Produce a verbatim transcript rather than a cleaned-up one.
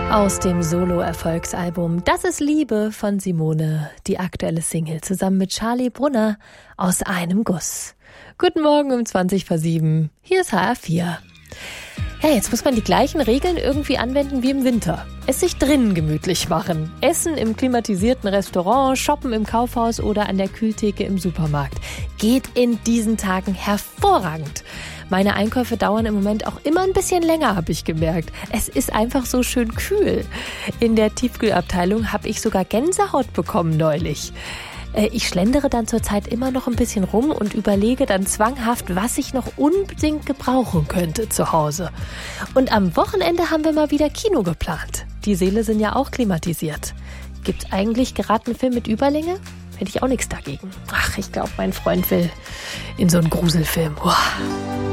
Aus dem Solo-Erfolgsalbum Das ist Liebe von Simone, die aktuelle Single zusammen mit Charlie Brunner, Aus einem Guss. Guten Morgen um zwanzig vor sieben, hier ist H R vier. Ja, jetzt muss man die gleichen Regeln irgendwie anwenden wie im Winter. Es sich drinnen gemütlich machen. Essen im klimatisierten Restaurant, shoppen im Kaufhaus oder an der Kühltheke im Supermarkt. Geht in diesen Tagen hervorragend. Meine Einkäufe dauern im Moment auch immer ein bisschen länger, habe ich gemerkt. Es ist einfach so schön kühl. In der Tiefkühlabteilung habe ich sogar Gänsehaut bekommen neulich. Ich schlendere dann zurzeit immer noch ein bisschen rum und überlege dann zwanghaft, was ich noch unbedingt gebrauchen könnte zu Hause. Und am Wochenende haben wir mal wieder Kino geplant. Die Säle sind ja auch klimatisiert. Gibt's eigentlich gerade einen Film mit Überlänge? Hätte ich auch nichts dagegen. Ach, ich glaube, mein Freund will in so einen Gruselfilm. Uah.